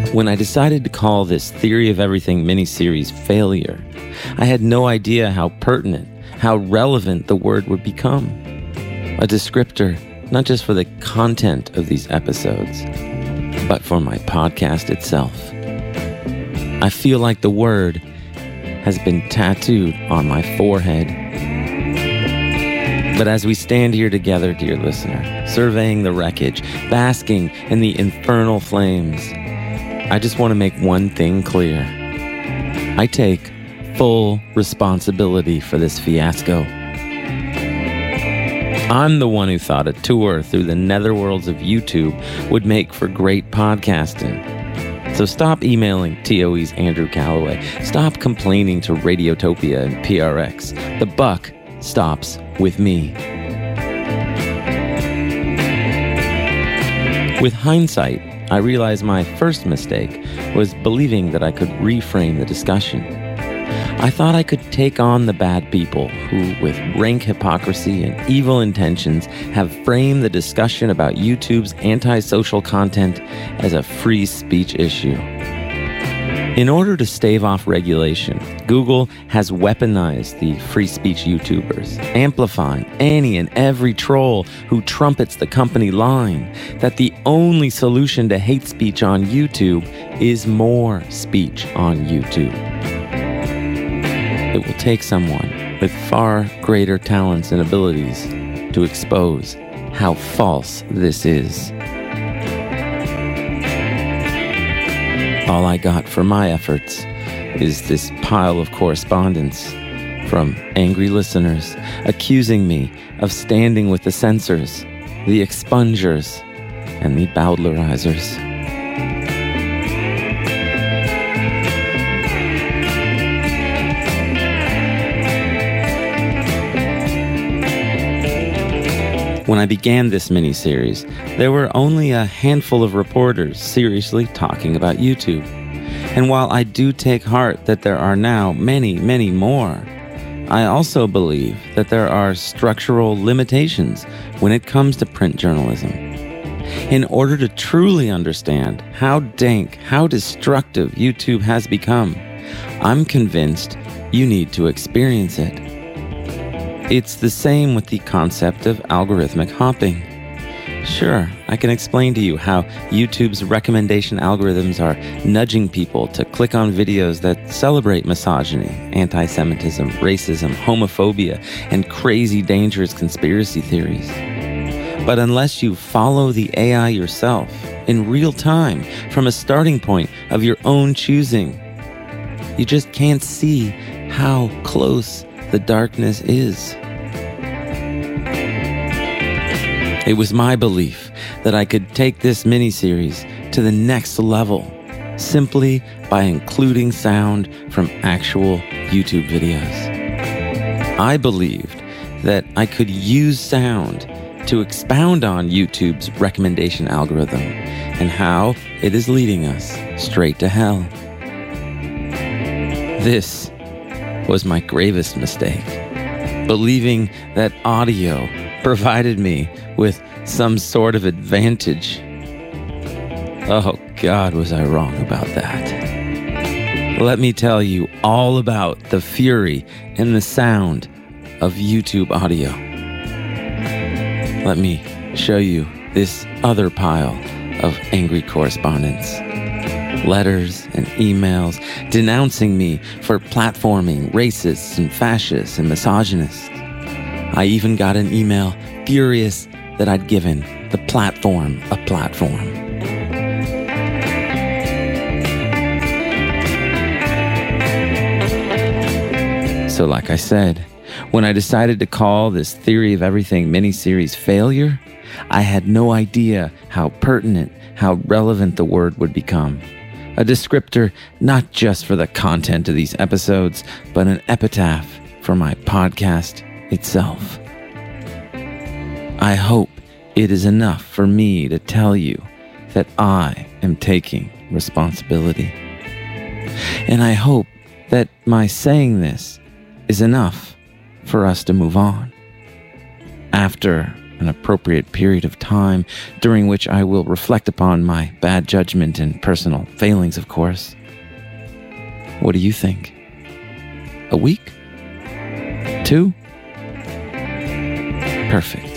When I decided to call this Theory of Everything miniseries Failure, I had no idea how pertinent, how relevant the word would become. A descriptor, not just for the content of these episodes, but for my podcast itself. I feel like the word has been tattooed on my forehead. But as we stand here together, dear listener, surveying the wreckage, basking in the infernal flames, I just want to make one thing clear. I take full responsibility for this fiasco. I'm the one who thought a tour through the netherworlds of YouTube would make for great podcasting. So stop emailing TOE's Andrew Calloway. Stop complaining to Radiotopia and PRX. The buck stops with me. With hindsight, I realized my first mistake was believing that I could reframe the discussion. I thought I could take on the bad people who, with rank hypocrisy and evil intentions, have framed the discussion about YouTube's antisocial content as a free speech issue. In order to stave off regulation, Google has weaponized the free speech YouTubers, amplifying any and every troll who trumpets the company line that the only solution to hate speech on YouTube is more speech on YouTube. It will take someone with far greater talents and abilities to expose how false this is. All I got for my efforts is this pile of correspondence from angry listeners accusing me of standing with the censors, the expungers, and the Bowdlerizers. When I began this mini-series, there were only a handful of reporters seriously talking about YouTube. And while I do take heart that there are now many, many more, I also believe that there are structural limitations when it comes to print journalism. In order to truly understand how dank, how destructive YouTube has become, I'm convinced you need to experience it. It's the same with the concept of algorithmic hopping. Sure, I can explain to you how YouTube's recommendation algorithms are nudging people to click on videos that celebrate misogyny, anti-Semitism, racism, homophobia, and crazy dangerous conspiracy theories. But unless you follow the AI yourself, in real time, from a starting point of your own choosing, you just can't see how close the darkness is. It was my belief that I could take this mini-series to the next level simply by including sound from actual YouTube videos. I believed that I could use sound to expound on YouTube's recommendation algorithm and how it is leading us straight to hell. This was my gravest mistake, believing that audio provided me with some sort of advantage. Oh God, was I wrong about that. Let me tell you all about the fury and the sound of YouTube audio. Let me show you this other pile of angry correspondence. Letters and emails denouncing me for platforming racists and fascists and misogynists. I even got an email furious that I'd given the platform a platform. So like I said, when I decided to call this Theory of Everything miniseries Failure, I had no idea how pertinent, how relevant the word would become. A descriptor not just for the content of these episodes, but an epitaph for my podcast itself. I hope it is enough for me to tell you that I am taking responsibility. And I hope that my saying this is enough for us to move on. After an appropriate period of time during which I will reflect upon my bad judgment and personal failings, of course. What do you think? A week? 2? Perfect.